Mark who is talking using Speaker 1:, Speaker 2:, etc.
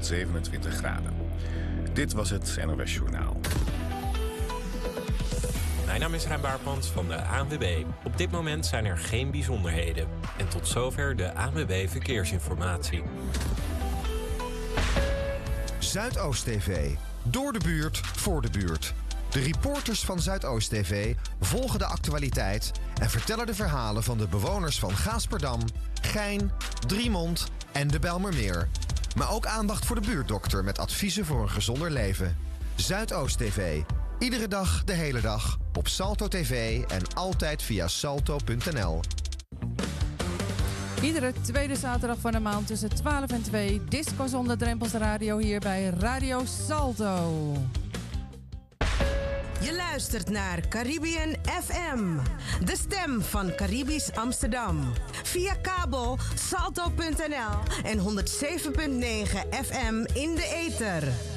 Speaker 1: tot 27 graden. Dit was het NOS Journaal.
Speaker 2: Mijn naam is Rijn Baarpans van de ANWB. Op dit moment zijn er geen bijzonderheden. En tot zover de ANWB Verkeersinformatie.
Speaker 3: Zuidoost TV. Door de buurt, voor de buurt. De reporters van Zuidoost TV volgen de actualiteit en vertellen de verhalen van de bewoners van Gaasperdam, Gein, Driemond en de Bijlmermeer. Maar ook aandacht voor de buurtdokter met adviezen voor een gezonder leven. Zuidoost TV. Iedere dag, de hele dag, op Salto TV en altijd via salto.nl.
Speaker 4: Iedere tweede zaterdag van de maand tussen 12 en 2... Disco zonder drempels radio hier bij Radio Salto.
Speaker 5: Je luistert naar Caribbean FM, de stem van Caribisch Amsterdam. Via kabel salto.nl en 107.9 FM in de ether.